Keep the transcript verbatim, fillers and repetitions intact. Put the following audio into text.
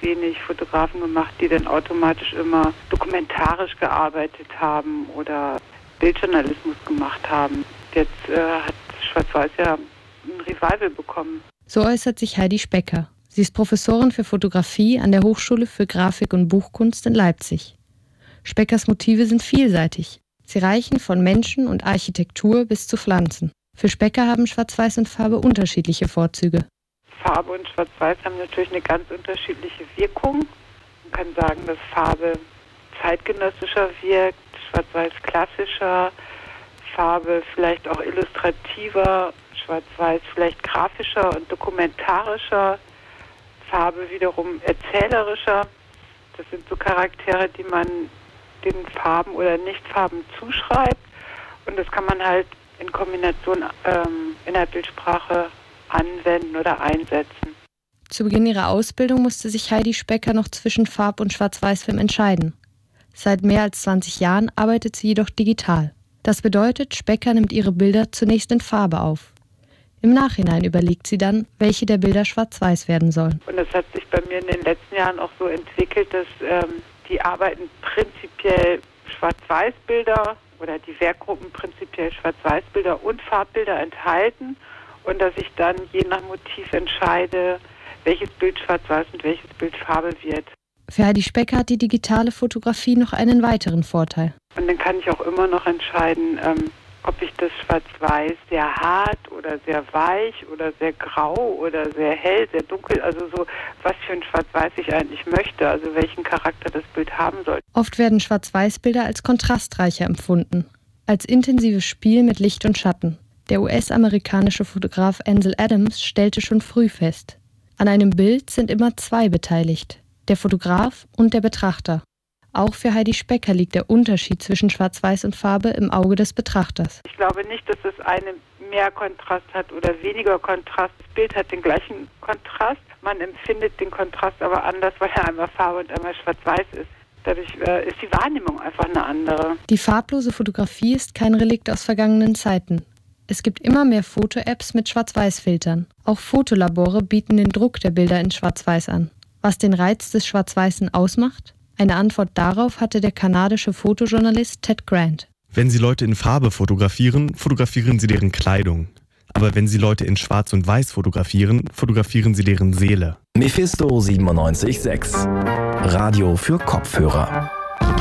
wenig Fotografen gemacht, die dann automatisch immer dokumentarisch gearbeitet haben oder Bildjournalismus gemacht haben. Jetzt äh, hat Schwarz-Weiß ja ein Revival bekommen. So äußert sich Heidi Specker. Sie ist Professorin für Fotografie an der Hochschule für Grafik und Buchkunst in Leipzig. Speckers Motive sind vielseitig. Sie reichen von Menschen und Architektur bis zu Pflanzen. Für Specker haben Schwarz-Weiß und Farbe unterschiedliche Vorzüge. Farbe und Schwarz-Weiß haben natürlich eine ganz unterschiedliche Wirkung. Man kann sagen, dass Farbe zeitgenössischer wirkt, Schwarz-Weiß klassischer, Farbe vielleicht auch illustrativer, Schwarz-Weiß vielleicht grafischer und dokumentarischer, Farbe wiederum erzählerischer. Das sind so Charaktere, die man den Farben oder Nichtfarben zuschreibt. Und das kann man halt in Kombination ähm, in der Bildsprache anwenden oder einsetzen. Zu Beginn ihrer Ausbildung musste sich Heidi Specker noch zwischen Farb- und Schwarz-Weiß-Film entscheiden. Seit mehr als zwanzig Jahren arbeitet sie jedoch digital. Das bedeutet, Specker nimmt ihre Bilder zunächst in Farbe auf. Im Nachhinein überlegt sie dann, welche der Bilder schwarz-weiß werden sollen. Und das hat sich bei mir in den letzten Jahren auch so entwickelt, dass ähm, die Arbeiten prinzipiell Schwarz-Weiß-Bilder oder die Werkgruppen prinzipiell Schwarz-Weiß-Bilder und Farbbilder enthalten und dass ich dann je nach Motiv entscheide, welches Bild Schwarz-Weiß und welches Bild Farbe wird. Für Heidi Specker hat die digitale Fotografie noch einen weiteren Vorteil. Und dann kann ich auch immer noch entscheiden, ähm, ob ich das Schwarz-Weiß sehr hart oder sehr weich oder sehr grau oder sehr hell, sehr dunkel, also so, was für ein Schwarz-Weiß ich eigentlich möchte, also welchen Charakter das Bild haben soll. Oft werden Schwarz-Weiß-Bilder als kontrastreicher empfunden, als intensives Spiel mit Licht und Schatten. Der U S-amerikanische Fotograf Ansel Adams stellte schon früh fest: An einem Bild sind immer zwei beteiligt, der Fotograf und der Betrachter. Auch für Heidi Specker liegt der Unterschied zwischen Schwarz-Weiß und Farbe im Auge des Betrachters. Ich glaube nicht, dass das eine mehr Kontrast hat oder weniger Kontrast. Das Bild hat den gleichen Kontrast. Man empfindet den Kontrast aber anders, weil er einmal Farbe und einmal Schwarz-Weiß ist. Dadurch äh, ist die Wahrnehmung einfach eine andere. Die farblose Fotografie ist kein Relikt aus vergangenen Zeiten. Es gibt immer mehr Foto-Apps mit Schwarz-Weiß-Filtern. Auch Fotolabore bieten den Druck der Bilder in Schwarz-Weiß an. Was den Reiz des Schwarz-Weißen ausmacht? Eine Antwort darauf hatte der kanadische Fotojournalist Ted Grant. Wenn Sie Leute in Farbe fotografieren, fotografieren Sie deren Kleidung. Aber wenn Sie Leute in Schwarz und Weiß fotografieren, fotografieren Sie deren Seele. Mephisto siebenundneunzig Komma sechs. Radio für Kopfhörer.